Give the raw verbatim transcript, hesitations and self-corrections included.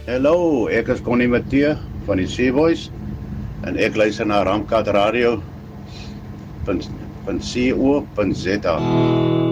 Hallo, ek is Connie Matthee van die Sea Voice en ek luister na Ramkat Radio punt co punt za.